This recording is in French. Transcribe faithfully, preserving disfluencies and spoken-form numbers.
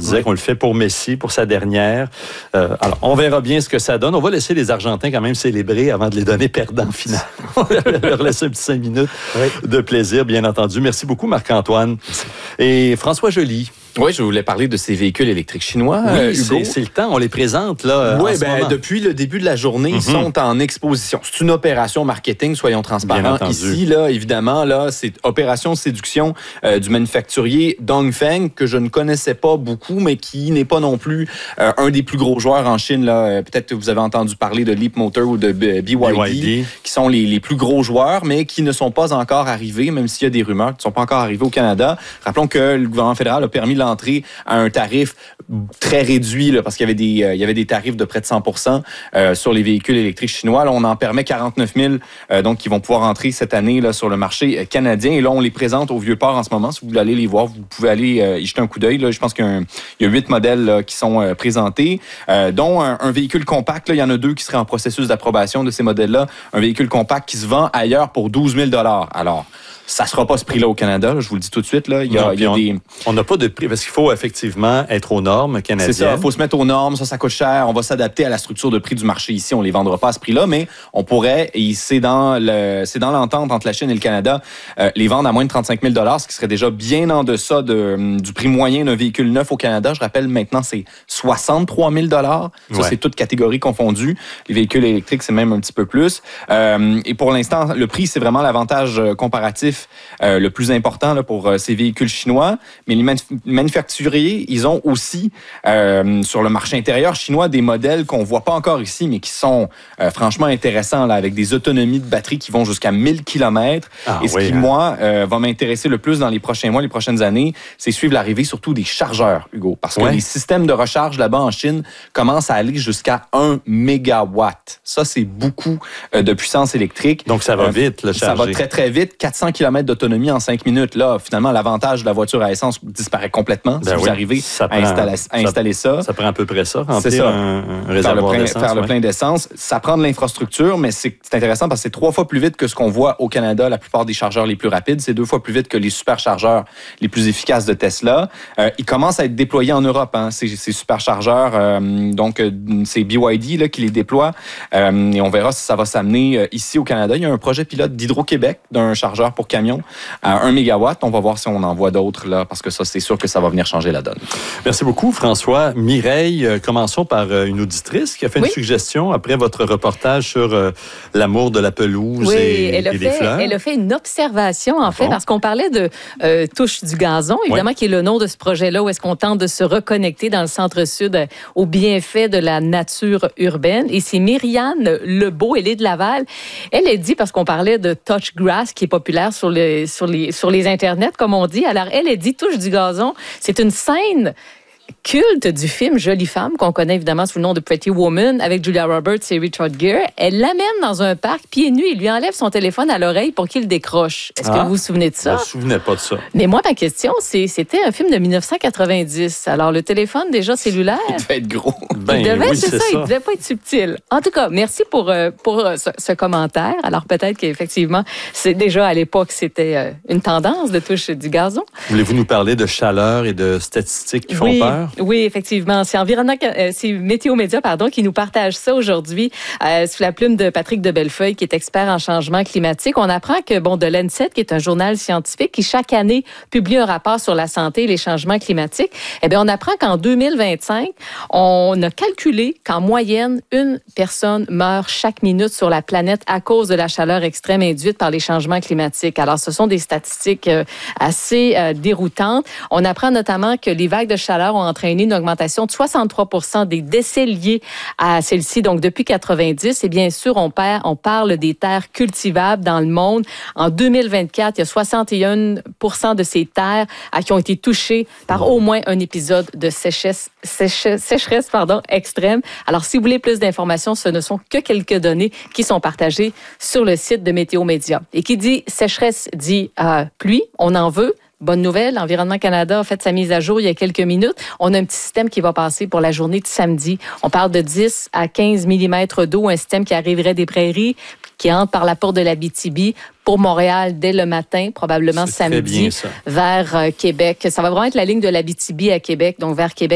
disait oui. qu'on le fait pour Messi, pour sa dernière. Euh, alors, on verra bien ce que ça donne. On va laisser les Argentins quand même célébrer avant de les donner perdants finale. On va leur laisser un petit cinq minutes oui. de plaisir, bien entendu. Merci beaucoup, Marc-Antoine. Et François Joly. Oui, je voulais parler de ces véhicules électriques chinois. Oui, euh, c'est, c'est le temps. On les présente là. Oui, en ce ben moment. depuis le début de la journée, mm-hmm. ils sont en exposition. C'est une opération marketing, soyons transparents. Ici, là, évidemment, là, c'est opération séduction euh, du manufacturier Dongfeng que je ne connaissais pas beaucoup, mais qui n'est pas non plus euh, un des plus gros joueurs en Chine. Là. Peut-être que vous avez entendu parler de Leapmotor ou de B Y D, B Y D. Qui sont les, les plus gros joueurs, mais qui ne sont pas encore arrivés, même s'il y a des rumeurs qui ne sont pas encore arrivés au Canada. Rappelons que le gouvernement fédéral a permis l'entrée à un tarif très réduit, là, parce qu'il y avait des, euh, il y avait des tarifs de près de cent pour cent euh, sur les véhicules électriques chinois. Là, on en permet quarante-neuf mille euh, donc, qui vont pouvoir entrer cette année là, sur le marché canadien. Et là, on les présente au Vieux-Port en ce moment. Si vous voulez aller les voir, vous pouvez aller euh, y jeter un coup d'œil. Là. Je pense qu'il y a, un, il y a huit modèles là, qui sont euh, présentés, euh, dont un, un véhicule compact. Là, il y en a deux qui seraient en processus d'approbation de ces modèles-là. Un véhicule compact qui se vend ailleurs pour douze mille dollars. Alors, ça ne sera pas ce prix-là au Canada, là, je vous le dis tout de suite. Là. Il y a, non, il y a on, des... on n'a pas de prix, parce qu'il faut effectivement être aux normes canadiennes. C'est ça, il faut se mettre aux normes, ça, ça coûte cher. On va s'adapter à la structure de prix du marché ici. On ne les vendra pas à ce prix-là, mais on pourrait, et c'est dans, le, c'est dans l'entente entre la Chine et le Canada, euh, les vendre à moins de trente-cinq mille dollars, ce qui serait déjà bien en deçà de, du prix moyen d'un véhicule neuf au Canada. Je rappelle, maintenant, c'est soixante-trois mille dollars. Ça, ouais. c'est toutes catégories confondues. Les véhicules électriques, c'est même un petit peu plus. Euh, et pour l'instant, le prix, c'est vraiment l'avantage comparatif euh, le plus plus important là, pour euh, ces véhicules chinois. Mais les manuf- manufacturiers, ils ont aussi euh, sur le marché intérieur chinois des modèles qu'on ne voit pas encore ici, mais qui sont euh, franchement intéressants, là, avec des autonomies de batterie qui vont jusqu'à mille kilomètres. Ah, et ce oui, qui, hein. moi, euh, va m'intéresser le plus dans les prochains mois, les prochaines années, c'est suivre l'arrivée surtout des chargeurs, Hugo. Parce que ouais. les systèmes de recharge là-bas en Chine commencent à aller jusqu'à un mégawatt. Ça, c'est beaucoup euh, de puissance électrique. Donc, ça va euh, vite, le charger. Ça va très, très vite. quatre cents kilomètres d'autonomie en cinq minutes. Là, finalement, l'avantage de la voiture à essence disparaît complètement ben si oui, vous arrivez à, prend, installer, à installer ça, ça. Ça prend à peu près ça, remplir c'est ça. un, un réservoir faire le plein, d'essence. Faire ouais. le plein d'essence. Ça prend de l'infrastructure, mais c'est, c'est intéressant parce que c'est trois fois plus vite que ce qu'on voit au Canada, la plupart des chargeurs les plus rapides. C'est deux fois plus vite que les superchargeurs les plus efficaces de Tesla. Euh, ils commencent à être déployés en Europe, hein, ces, ces superchargeurs. Euh, donc, euh, c'est B Y D là, qui les déploie. Euh, et on verra si ça va s'amener euh, ici au Canada. Il y a un projet pilote d'Hydro-Québec d'un chargeur pour camion à un mégawatt. On va voir si on en voit d'autres, là, parce que ça, c'est sûr que ça va venir changer la donne. Merci beaucoup, François. Mireille, euh, commençons par euh, une auditrice qui a fait oui. une suggestion après votre reportage sur euh, l'amour de la pelouse oui, et, elle a et fait, des fleurs. Elle a fait une observation, en fait, bon. parce qu'on parlait de euh, Touche du gazon, évidemment, oui. qui est le nom de ce projet-là, où est-ce qu'on tente de se reconnecter dans le centre-sud euh, aux bienfaits de la nature urbaine. Et c'est Myriane Lebeau, elle est de Laval. Elle a dit, parce qu'on parlait de Touch Grass, qui est populaire sur, le, sur, les, sur les internets, comme on dit. Alors, elle a dit Touche du gazon. C'est une scène culte du film Jolie femme, qu'on connaît évidemment sous le nom de Pretty Woman, avec Julia Roberts et Richard Gere. Elle l'amène dans un parc, pieds nus, et lui enlève son téléphone à l'oreille pour qu'il le décroche. Est-ce ah, que vous vous souvenez de ça? Je ne me souvenais pas de ça. Mais moi, ma question, c'est, c'était un film de dix-neuf cent quatre-vingt-dix. Alors, le téléphone, déjà cellulaire... Il devait être gros. Ben, il devait, oui, c'est, c'est ça, ça. Il ne devait pas être subtil. En tout cas, merci pour, euh, pour euh, ce, ce commentaire. Alors, peut-être qu'effectivement, c'est déjà à l'époque, c'était euh, une tendance de touche du gazon. Voulez-vous nous parler de chaleur et de statistiques qui font oui, peur? Oui, effectivement. C'est Environnement, euh, c'est Météo Média, pardon, qui nous partage ça aujourd'hui euh, sous la plume de Patrick de Bellefeuille, qui est expert en changement climatique. On apprend que, bon, de l'Lancet, qui est un journal scientifique qui chaque année publie un rapport sur la santé et les changements climatiques, eh bien, on apprend qu'en deux mille vingt-cinq, on a calculé qu'en moyenne, une personne meurt chaque minute sur la planète à cause de la chaleur extrême induite par les changements climatiques. Alors, ce sont des statistiques euh, assez euh, déroutantes. On apprend notamment que les vagues de chaleur ont entraîné une augmentation de soixante-trois pour cent des décès liés à celle-ci, donc depuis quatre-vingt-dix. Et bien sûr, on, perd, on parle des terres cultivables dans le monde. En deux mille vingt-quatre, il y a soixante et un pour cent de ces terres qui ont été touchées par au moins un épisode de sécheresse, sécheresse, sécheresse pardon, extrême. Alors, si vous voulez plus d'informations, ce ne sont que quelques données qui sont partagées sur le site de Météo Média. Et qui dit sécheresse dit euh, pluie, on en veut. Bonne nouvelle, Environnement Canada a fait sa mise à jour il y a quelques minutes. On a un petit système qui va passer pour la journée de samedi. On parle de dix à quinze millimètres d'eau, un système qui arriverait des prairies, qui entre par la porte de l'Abitibi pour Montréal dès le matin, probablement C'est samedi, très bien, ça. vers euh, Québec. Ça va vraiment être la ligne de l'Abitibi à Québec, donc vers Québec.